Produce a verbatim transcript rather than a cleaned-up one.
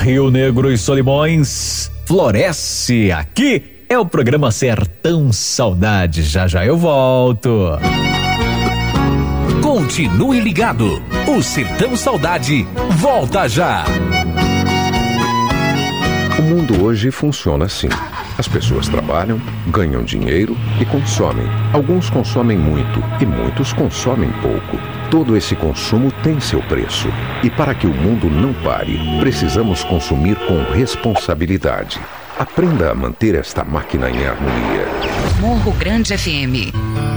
Rio Negro e Solimões, floresce aqui. É o programa Sertão Saudade. Já já eu volto. Continue ligado. O Sertão Saudade volta já. O mundo hoje funciona assim. As pessoas trabalham, ganham dinheiro e consomem. Alguns consomem muito e muitos consomem pouco. Todo esse consumo tem seu preço. E para que o mundo não pare, precisamos consumir com responsabilidade. Aprenda a manter esta máquina em harmonia. Morro Grande F M